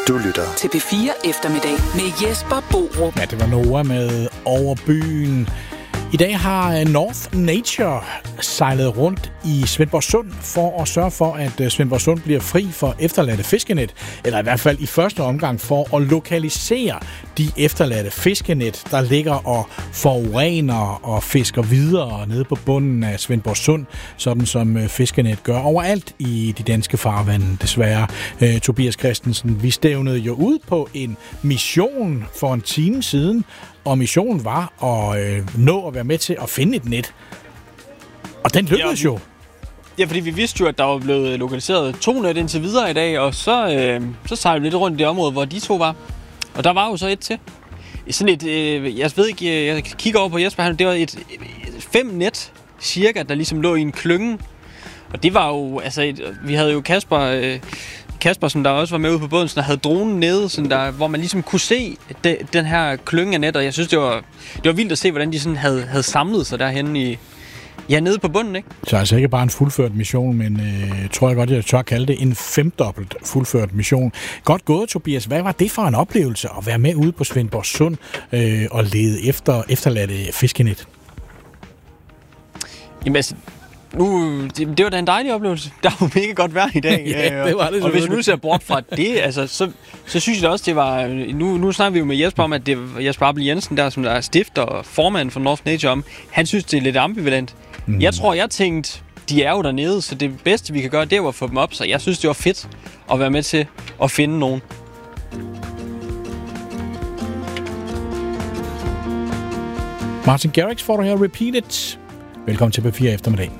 Du lytter til P4 Eftermiddag med Jesper Borup. Ja, det var Noah med Over Byen. I dag har North Nature sejlet rundt i Svendborg Sund for at sørge for, at Svendborg Sund bliver fri for efterladte fiskenet. Eller i hvert fald i første omgang for at lokalisere de efterladte fiskenet, der ligger og forurener og fisker videre nede på bunden af Svendborg Sund, sådan som fiskenet gør overalt i de danske farvande, desværre. Tobias Christensen, vi stævnede jo ud på en mission for en time siden, og missionen var at nå at være med til at finde et net. Og den lykkedes jo. Ja, fordi vi vidste jo, at der var blevet lokaliseret 2 net indtil videre i dag, og så sejlede vi lidt rundt i det område, hvor de 2 var. Og der var jo så et til. Sådan et, jeg ved ikke, jeg kigger over på Jesper, det var et 5 net cirka, der ligesom lå i en klynge. Og det var jo, altså, vi havde jo Kasper, som der også var med ude på båden, der havde dronen nede, sådan der, hvor man ligesom kunne se den her klynge af net, og jeg synes, det var vildt at se, hvordan de sådan havde samlet sig derhenne nede på bunden, ikke? Så altså ikke bare en fuldført mission, men tror jeg godt, jeg tør kalde det en 5-dobbelt fuldført mission. Godt gået, Tobias. Hvad var det for en oplevelse at være med ude på Svendborg Sund og lede efter efterladte fiskenet? Jamen altså, det var da en dejlig oplevelse. Der var mega godt vejr i dag. Ja, det var det. Og hvis vi nu ser bort fra det, altså, så synes jeg også, det var... Nu snakker vi jo med Jesper om, at det var Jesper Abel Jensen, der som der er stifter og formand for North Nature, om. Han synes, det er lidt ambivalent. Jeg tænkte, de er jo dernede, så det bedste, vi kan gøre, det er at få dem op. Så jeg synes, det var fedt at være med til at finde nogen. Martin Garrix får du her Repeat It. Velkommen til P4 Eftermiddag.